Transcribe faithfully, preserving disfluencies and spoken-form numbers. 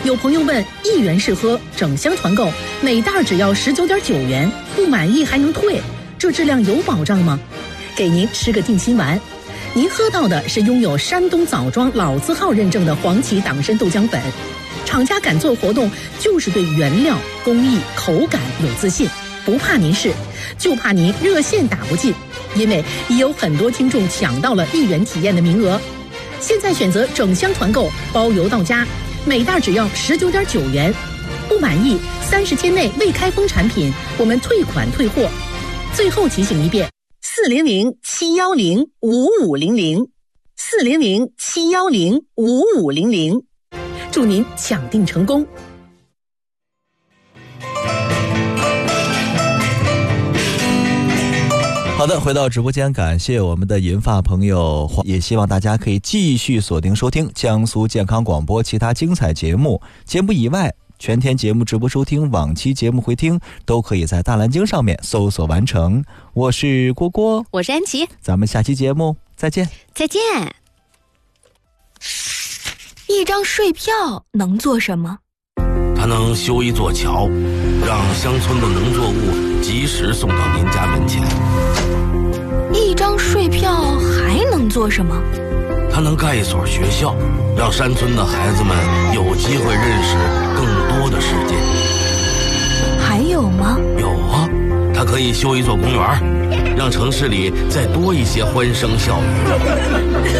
有朋友问，一元试喝整箱团购，每袋只要十九点九元，不满意还能退，这质量有保障吗？给您吃个定心丸，您喝到的是拥有山东枣庄老字号认证的黄芪党参豆浆粉。厂家敢做活动，就是对原料、工艺、口感有自信，不怕您试，就怕您热线打不进，因为已有很多听众抢到了一元体验的名额。现在选择整箱团购，包邮到家，每袋只要十九点九元，不满意三十天内未开封产品，我们退款退货。最后提醒一遍：四零零七幺零五五零零，四零零七幺零五五零零，祝您抢订成功。 好的，回到直播间，感谢我们的银发朋友，也希望大家可以继续锁定收听江苏健康广播其他精彩节目。节目以外，全天节目直播收听、往期节目回听都可以在大蓝鲸上面搜索完成。我是郭郭， 我是安琪， 咱们下期节目再见。 再见。 一张税票能做什么？ 它能修一座桥，让乡村的农作物及时送到您家门前。 一张税票还能做什么？ 它能盖一所学校，让山村的孩子们有机会认识更多的世界。 还有吗？ 有啊，它可以修一座公园，让城市里再多一些欢声笑语。